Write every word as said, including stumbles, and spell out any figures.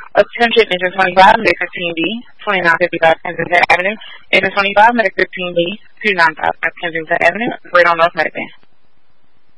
Attention, Engine twenty-five, Medic fifteen B, twenty-nine fifty-five Kensington Avenue. Engine twenty-five, Medic fifteen B, two nine five Kensington Avenue. Wait on North Medic.